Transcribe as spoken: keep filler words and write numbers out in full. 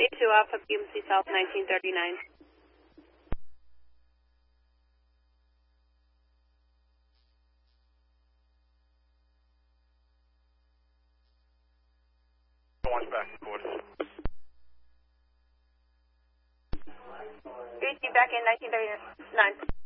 two Alpha B M C South nineteen thirty-nine. Watch back and forth. three C back in nineteen thirty-nine.